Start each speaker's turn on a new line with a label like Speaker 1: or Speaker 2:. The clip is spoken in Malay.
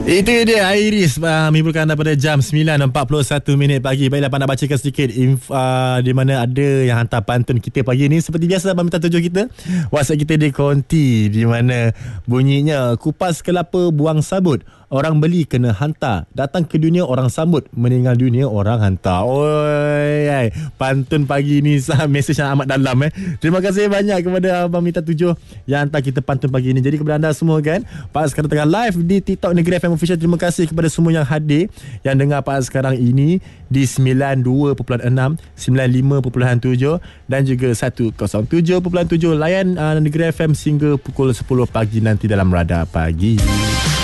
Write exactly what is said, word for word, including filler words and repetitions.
Speaker 1: Itu dia Iris uh, menghiburkan anda pada jam sembilan empat puluh satu minit pagi. Baiklah, Pak nak bacakan sedikit inf, uh, di mana ada yang hantar pantun kita pagi ni. Seperti biasa, Abang minta tujuh kita WhatsApp kita di konti, di mana bunyinya: kupas kelapa buang sabut, orang beli kena hantar, datang ke dunia orang sambut, meninggal dunia orang hantar. Oi, ay. Pantun pagi ni sah, mesej yang amat dalam eh. Terima kasih banyak kepada Abang minta tujuh yang hantar kita pantun pagi ni. Jadi kepada anda semua kan, Pak sekarang tengah live di TikTok Negeri F M Official. Terima kasih kepada semua yang hadir, yang dengar Pak sekarang ini di sembilan puluh dua perpuluhan enam, sembilan puluh lima perpuluhan tujuh dan juga seratus tujuh perpuluhan tujuh. Layan uh, Negeri F M sehingga pukul sepuluh pagi nanti dalam Radar Pagi.